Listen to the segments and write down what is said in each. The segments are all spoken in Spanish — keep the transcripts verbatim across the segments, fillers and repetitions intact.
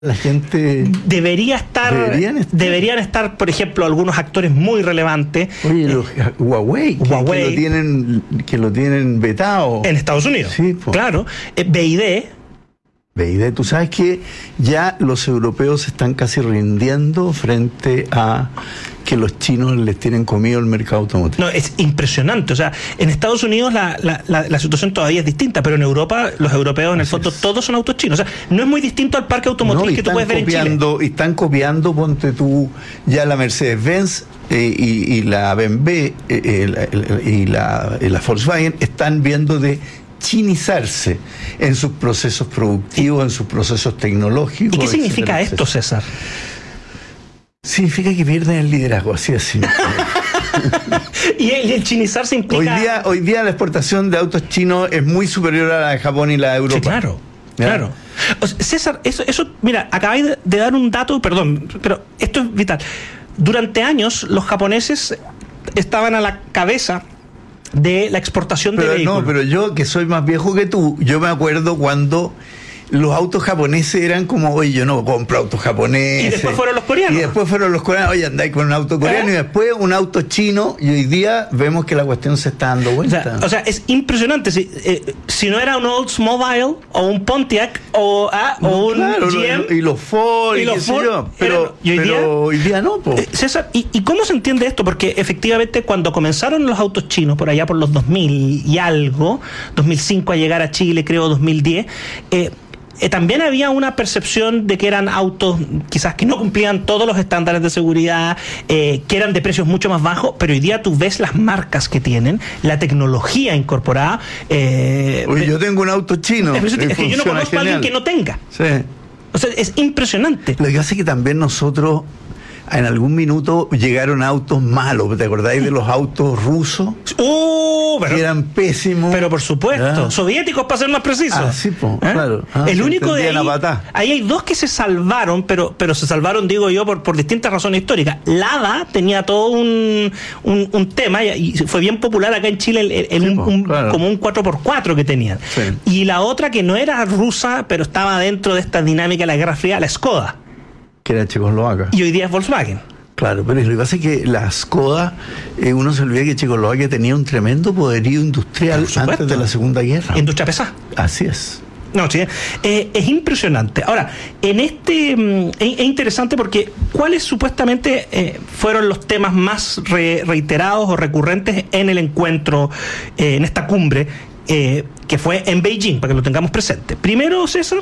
La gente debería estar deberían estar, deberían estar por ejemplo, algunos actores muy relevantes. Oye, los eh, Huawei, que, Huawei, que lo tienen que lo tienen vetado en Estados Unidos. Sí, pues. Claro. Eh, B I D. B I D, tú sabes que ya los europeos se están casi rindiendo frente a que los chinos les tienen comido el mercado automotriz. No, es impresionante. O sea, en Estados Unidos la, la, la, la situación todavía es distinta, pero en Europa, los europeos en el fondo todos son autos chinos. O sea, no es muy distinto al parque automotriz no, que tú puedes ver copiando, en Chile. Y están copiando, ponte tú, ya la Mercedes-Benz eh, y, y la B M W eh, eh, la, y, la, y la Volkswagen están viendo de chinizarse en sus procesos productivos, en sus procesos tecnológicos. ¿Y qué significa etcétera, esto, César? Significa que pierden el liderazgo, así es. y, el, y el chinizarse implica... Hoy día, hoy día la exportación de autos chinos es muy superior a la de Japón y la de Europa. Sí, claro, ¿ya? Claro. O sea, César, eso, eso, mira, acabáis de, de dar un dato, perdón, pero esto es vital. Durante años los japoneses estaban a la cabeza de la exportación pero, de vehículos. No, pero yo, que soy más viejo que tú, yo me acuerdo cuando los autos japoneses eran como, oye, yo no compro autos japoneses. Y después fueron los coreanos. Y después fueron los coreanos, oye, andáis con un auto coreano, ¿eh? Y después un auto chino, y hoy día vemos que la cuestión se está dando vuelta. O sea, o sea es impresionante. Si, eh, si no era un Oldsmobile, o un Pontiac, o, ah, no, o un claro, G M. Y los Ford, y, y los Ford, yo, pero, ¿y hoy, pero día? hoy día no, po. Eh, César, ¿y, ¿y cómo se entiende esto? Porque efectivamente cuando comenzaron los autos chinos, por allá por los dos mil y algo, dos mil cinco a llegar a Chile, creo dos mil diez, eh, Eh, también había una percepción de que eran autos quizás que no cumplían todos los estándares de seguridad, eh, que eran de precios mucho más bajos, pero hoy día tú ves las marcas que tienen, la tecnología incorporada. Eh, Oye, yo tengo un auto chino. Es, es que yo no conozco a alguien que no tenga. Sí. O sea, es impresionante. Lo que hace es que también nosotros en algún minuto llegaron autos malos. ¿Te acordáis de los autos rusos? Uh, pero, que eran pésimos. Pero por supuesto, ¿ya? Soviéticos para ser más precisos. Ah, sí, po, ¿eh? Claro. Ah, el único de ahí, patá. ahí hay dos que se salvaron, pero, pero se salvaron, digo yo, por, por distintas razones históricas. Lada tenía todo un, un, un tema y fue bien popular acá en Chile el, el, el, sí, un, un, claro. como un cuatro por cuatro que tenían. Sí. Y la otra que no era rusa, pero estaba dentro de esta dinámica de la Guerra Fría, la Skoda. Que era checoslovaca. Y hoy día es Volkswagen. Claro, pero lo que pasa es que la Skoda, eh, uno se olvida que Checoslovaquia tenía un tremendo poderío industrial antes de la Segunda Guerra. Industria pesada. Así es. No, sí, eh, es impresionante. Ahora, en este mm, es, es interesante porque ¿cuáles supuestamente eh, fueron los temas más re, reiterados o recurrentes en el encuentro, eh, en esta cumbre, eh, que fue en Beijing, para que lo tengamos presente? Primero, César,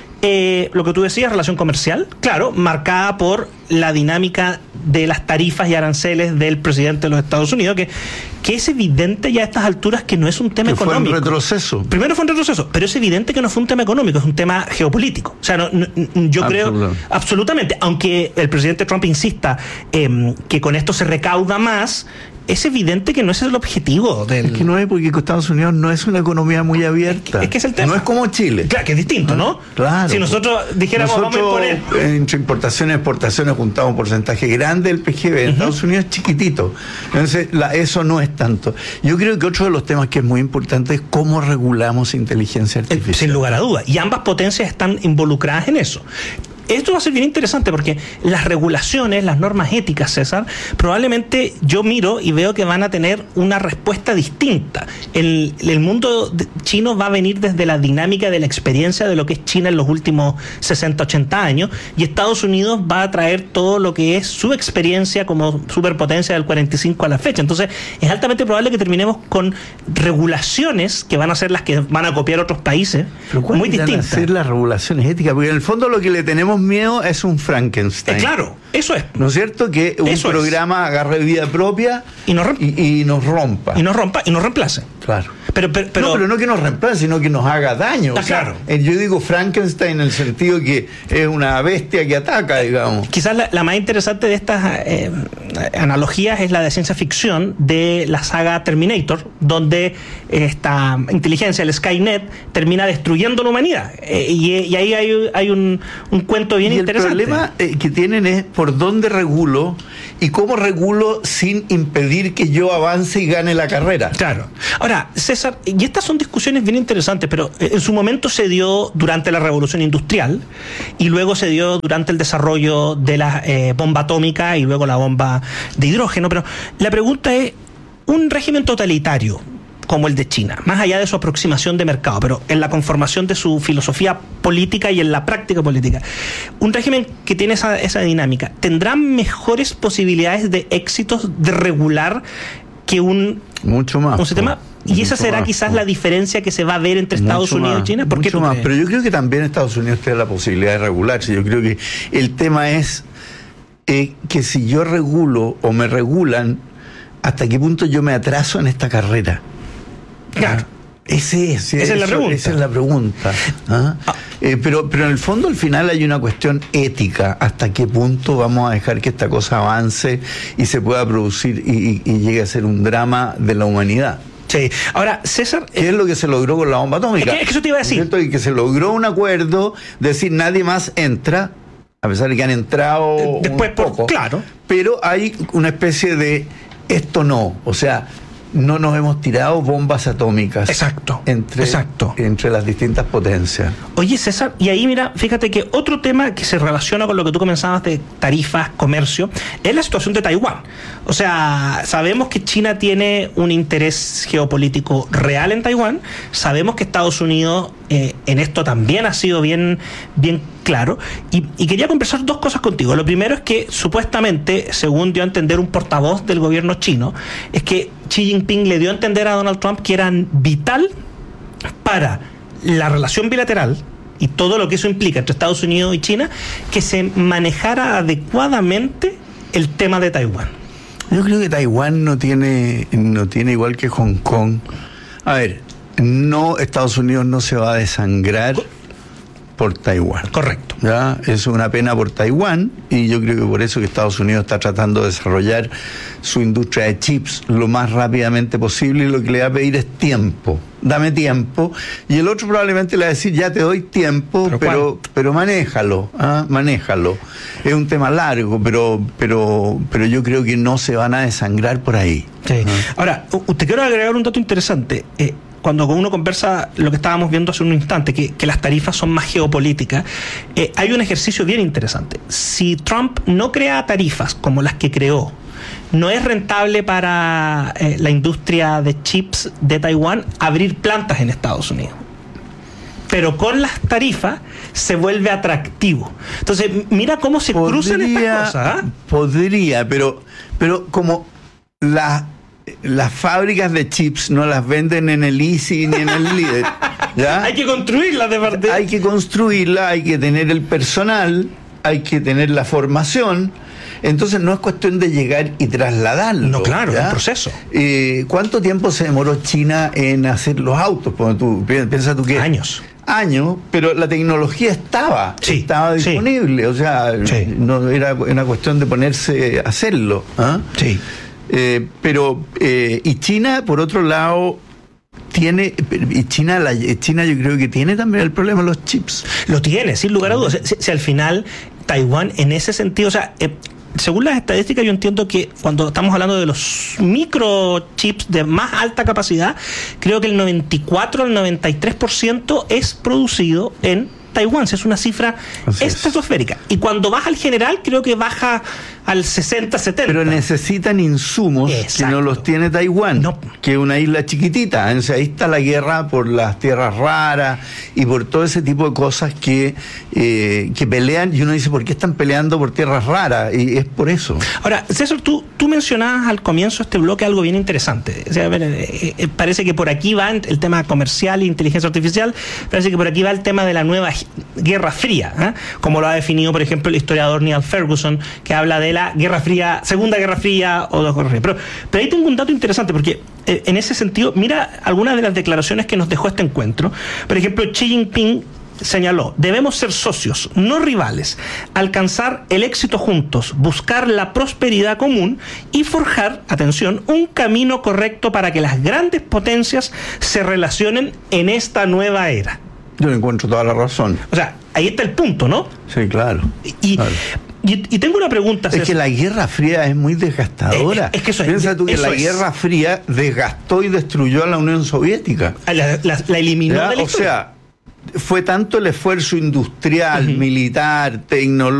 Eh, lo que tú decías, relación comercial, claro, marcada por la dinámica de las tarifas y aranceles del presidente de los Estados Unidos, que, que es evidente ya a estas alturas que no es un tema que económico. Fue un retroceso. Primero fue un retroceso, pero es evidente que no fue un tema económico, es un tema geopolítico. O sea, no, no, yo creo, absolutamente, aunque el presidente Trump insista eh, que con esto se recauda más, es evidente que no ese es el objetivo del... Es que no es, porque Estados Unidos no es una economía muy abierta. Es que es el tema. No es como Chile. Claro, que es distinto, ¿no? Claro. Si nosotros dijéramos, nosotros, vamos a imponer... entre importaciones y exportaciones juntamos un porcentaje grande del P G B. En uh-huh. Estados Unidos es chiquitito. Entonces, la, eso no es tanto. Yo creo que otro de los temas que es muy importante es cómo regulamos inteligencia artificial. Sin lugar a dudas. Y ambas potencias están involucradas en eso. Esto va a ser bien interesante porque las regulaciones, las normas éticas, César, probablemente yo miro y veo que van a tener una respuesta distinta. El, el mundo chino va a venir desde la dinámica de la experiencia de lo que es China en los últimos sesenta, ochenta años, y Estados Unidos va a traer todo lo que es su experiencia como superpotencia del cuarenta y cinco a la fecha. Entonces es altamente probable que terminemos con regulaciones que van a ser las que van a copiar otros países. Pero muy distintas. Van a ser las regulaciones éticas, porque en el fondo lo que le tenemos miedo es un Frankenstein. Eh, claro, eso es. ¿No es cierto? Que un eso programa es. agarre vida propia y nos, y, y nos rompa. Y nos rompa y nos reemplace. Claro. Pero, pero, pero, no, pero no que nos reemplace, sino que nos haga daño. Está o sea, claro. Yo digo Frankenstein en el sentido que es una bestia que ataca, digamos. Quizás la, la más interesante de estas eh, analogías es la de ciencia ficción de la saga Terminator, donde esta inteligencia, el Skynet, termina destruyendo la humanidad. Eh, y, y ahí hay, hay un, un cuento bien y interesante. El problema eh, que tienen es por dónde regulo y cómo regulo sin impedir que yo avance y gane la carrera. Claro. Ahora, César, y estas son discusiones bien interesantes, pero en su momento se dio durante la Revolución Industrial y luego se dio durante el desarrollo de la eh, bomba atómica y luego la bomba de hidrógeno. Pero la pregunta es, un régimen totalitario como el de China, más allá de su aproximación de mercado, pero en la conformación de su filosofía política y en la práctica política, un régimen que tiene esa, esa dinámica, ¿tendrá mejores posibilidades de éxitos de regular que un, mucho más, un sistema? Y mucho esa será más, quizás pues. la diferencia que se va a ver entre Estados mucho Unidos más, y China. ¿Por qué mucho tú más? crees? Pero yo creo que también Estados Unidos tiene la posibilidad de regularse. Yo creo que el tema es eh, que si yo regulo o me regulan, ¿hasta qué punto yo me atraso en esta carrera? Claro. Ese es, esa eso, es la pregunta. Esa es la pregunta. ¿Ah? Ah. Eh, pero, pero en el fondo, al final, hay una cuestión ética. ¿Hasta qué punto vamos a dejar que esta cosa avance y se pueda producir y, y, y llegue a ser un drama de la humanidad? Sí. Ahora, César... ¿Qué es lo que se logró con la bomba atómica? Es que, es que eso te iba a decir. ¿Cierto? Y que se logró un acuerdo de decir nadie más entra, a pesar de que han entrado después un por poco, claro. Pero hay una especie de esto no, o sea, no nos hemos tirado bombas atómicas. Exacto. Entre, exacto. entre las distintas potencias. Oye, César, y ahí mira, fíjate que otro tema que se relaciona con lo que tú comenzabas de tarifas, comercio, es la situación de Taiwán. O sea, sabemos que China tiene un interés geopolítico real en Taiwán, sabemos que Estados Unidos eh, en esto también ha sido bien, bien claro, y, y quería conversar dos cosas contigo. Lo primero es que supuestamente, según dio a entender un portavoz del gobierno chino, es que Xi Jinping le dio a entender a Donald Trump que era vital para la relación bilateral y todo lo que eso implica entre Estados Unidos y China, que se manejara adecuadamente el tema de Taiwán. Yo creo que Taiwán no tiene, no tiene igual que Hong Kong. A ver, no, Estados Unidos no se va a desangrar por Taiwán. Correcto. ¿Ya? Es una pena por Taiwán y yo creo que por eso que Estados Unidos está tratando de desarrollar su industria de chips lo más rápidamente posible y lo que le va a pedir es tiempo. Dame tiempo. Y el otro probablemente le va a decir, ya te doy tiempo, pero pero, pero manéjalo, ¿ah? manéjalo. Es un tema largo, pero, pero, pero yo creo que no se van a desangrar por ahí. Sí. ¿Ah? Ahora, te quiero agregar un dato interesante. Eh, cuando uno conversa lo que estábamos viendo hace un instante, que, que las tarifas son más geopolíticas, eh, hay un ejercicio bien interesante. Si Trump no crea tarifas como las que creó, no es rentable para eh, la industria de chips de Taiwán abrir plantas en Estados Unidos. Pero con las tarifas se vuelve atractivo. Entonces, mira cómo se podría, cruzan estas cosas. ¿eh? Podría, pero, pero como la... las fábricas de chips no las venden en el Easy ni en el Líder. ¿Ya? Hay que construirlas de parte. Hay que construirla, hay que tener el personal, hay que tener la formación. Entonces no es cuestión de llegar y trasladarlo. No, claro, ¿ya? es un proceso. Eh, ¿Cuánto tiempo se demoró China en hacer los autos? Porque tú, piensa tú que... Años. Años, pero la tecnología estaba, sí, estaba disponible. Sí. O sea, sí. no era una cuestión de ponerse a hacerlo. ¿eh? Sí. Eh, pero eh, y China por otro lado tiene y China la China yo creo que tiene también el problema de los chips. Lo tiene, sin lugar a dudas. Si, si al final Taiwán en ese sentido, o sea, eh, según las estadísticas yo entiendo que cuando estamos hablando de los microchips de más alta capacidad, creo que el noventa y cuatro al noventa y tres por ciento es producido en Taiwán. Es una cifra Así estratosférica. Es. Y cuando baja al general, creo que baja al sesenta, setenta. Pero necesitan insumos Exacto. que no los tiene Taiwán, no. que es una isla chiquitita. O sea, ahí está la guerra por las tierras raras y por todo ese tipo de cosas que, eh, que pelean. Y uno dice, ¿por qué están peleando por tierras raras? Y es por eso. Ahora, César, tú, tú mencionabas al comienzo de este bloque algo bien interesante. O sea, a ver, eh, eh, parece que por aquí va el tema comercial e inteligencia artificial, parece que por aquí va el tema de la nueva Guerra Fría, ¿eh? como lo ha definido, por ejemplo, el historiador Neil Ferguson, que habla de la Guerra Fría, Segunda Guerra Fría o dos Guerras Frías. Pero, pero ahí tengo un dato interesante, porque eh, en ese sentido, mira algunas de las declaraciones que nos dejó este encuentro. Por ejemplo, Xi Jinping señaló, debemos ser socios, no rivales, alcanzar el éxito juntos, buscar la prosperidad común y forjar, atención, un camino correcto para que las grandes potencias se relacionen en esta nueva era. Yo le encuentro toda la razón. O sea, ahí está el punto, ¿no? Sí, claro. Y, claro. y, y tengo una pregunta. Es que la Guerra Fría es muy desgastadora. Es, es que eso Piensa es, tú que eso la es. Guerra Fría desgastó y destruyó a la Unión Soviética. La, la, la eliminó ¿Ya? de la O sea, fue tanto el esfuerzo industrial, uh-huh. militar, tecnológico,